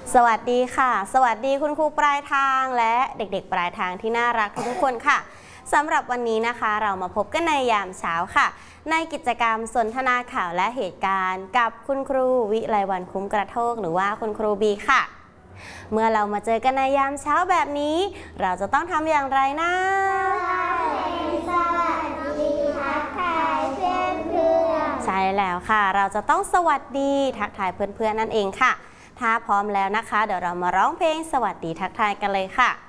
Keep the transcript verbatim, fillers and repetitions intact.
สวัสดีค่ะสวัสดีคุณครูปลายทางและเด็กๆปลายทางที่น่ารักทุกคนค่ะสำหรับวันนี้นะคะเรามาพบกันในยามเช้าค่ะในกิจกรรมสนทนาข่าวและเหตุการณ์กับคุณครูวิไลวรรณคุ้มกระโทกหรือว่าคุณครูบีค่ะเมื่อเรามาเจอกันในยามเช้าแบบนี้เราจะต้องทำอย่างไรนะสวัสดีทักทายเพื่อนเพื่อนใช่แล้วค่ะเราจะต้องสวัสดีทักทายเพื่อนๆนั่นเองค่ะถ้าพร้อมแล้วนะคะเดี๋ยวเรามาร้องเพลงสวัสดีทักทายกันเลยค่ะ